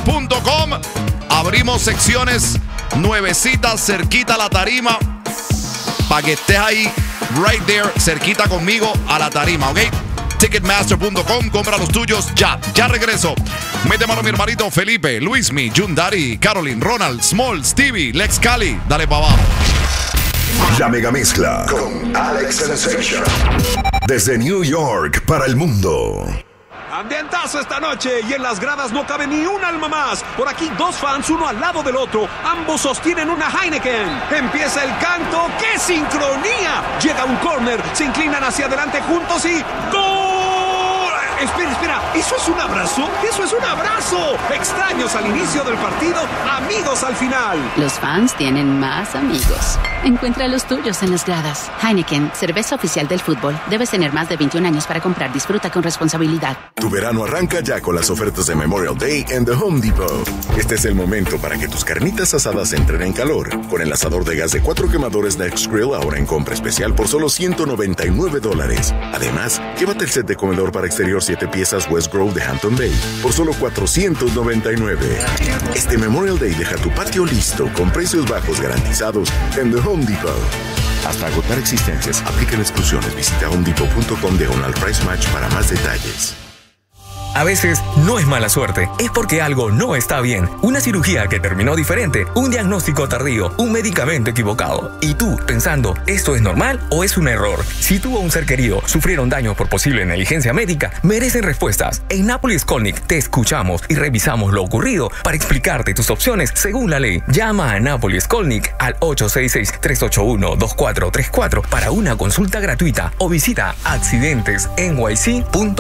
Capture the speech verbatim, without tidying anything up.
punto com. Abrimos secciones nuevecitas cerquita a la tarima para que estés ahí, right there, cerquita conmigo a la tarima, ¿ok? Ticketmaster punto com, compra los tuyos ya. Ya regreso. Mete mano a mi hermanito Felipe, Luismi, Jundari, Caroline, Ronald, Small, Stevie, Lex Cali. Dale para abajo. La mega mezcla con Alex Sensation. Desde New York para el mundo. Ambientazo esta noche y en las gradas no cabe ni un alma más. Por aquí dos fans, uno al lado del otro. Ambos sostienen una Heineken. Empieza el canto. ¡Qué sincronía! Llega un corner, se inclinan hacia adelante juntos y ¡gol! Espera, espera, ¿eso es un abrazo? ¡Eso es un abrazo! Extraños al inicio del partido, amigos al final. Los fans tienen más amigos. Encuentra los tuyos en las gradas. Heineken, cerveza oficial del fútbol. Debes tener más de veintiún años para comprar. Disfruta con responsabilidad. Tu verano arranca ya con las ofertas de Memorial Day en The Home Depot. Este es el momento para que tus carnitas asadas entren en calor. Con el asador de gas de cuatro quemadores Next Grill ahora en compra especial por solo ciento noventa y nueve dólares. Además, llévate el set de comedor para exterior siete piezas West Grove de Hampton Bay por solo cuatrocientos noventa y nueve. Este Memorial Day deja tu patio listo con precios bajos garantizados en The Home Depot. Hasta agotar existencias, aplican exclusiones. Visita home depot punto com diagonal price match para más detalles. A veces no es mala suerte, es porque algo no está bien. Una cirugía que terminó diferente, un diagnóstico tardío, un medicamento equivocado. Y tú, pensando, ¿esto es normal o es un error? Si tú o un ser querido sufrieron daños por posible negligencia médica, merecen respuestas. En Nápoles Skolnick te escuchamos y revisamos lo ocurrido para explicarte tus opciones según la ley. Llama a Nápoles Skolnick al ocho seis seis, tres ocho uno, dos cuatro tres cuatro para una consulta gratuita o visita accidentes n y c punto com.